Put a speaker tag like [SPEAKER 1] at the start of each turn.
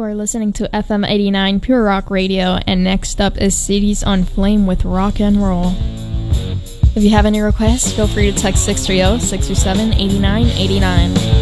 [SPEAKER 1] are listening to FM 89 Pure Rock Radio, and next up is Cities on Flame with Rock and Roll. If you have any requests, feel free to text 630-637-8989.